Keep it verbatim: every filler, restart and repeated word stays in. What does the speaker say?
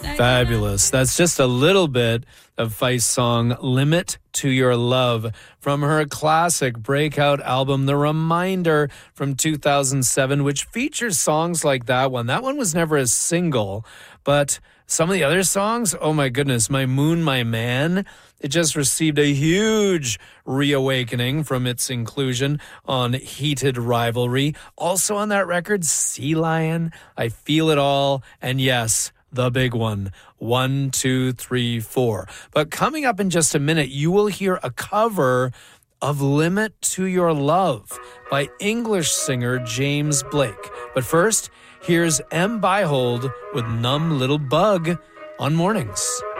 Fabulous. That's just a little bit of Feist's song, Limit to Your Love, from her classic breakout album, The Reminder, from two thousand seven, which features songs like that one. That one was never a single, but some of the other songs, oh my goodness, My Moon, My Man, it just received a huge reawakening from its inclusion on Heated Rivalry. Also on that record, Sea Lion, I Feel It All, and yes, the big one, one, two, three, four. But coming up in just a minute, you will hear a cover of Limit to Your Love by English singer James Blake. But first, here's M. Byhold with Numb Little Bug on Mornings.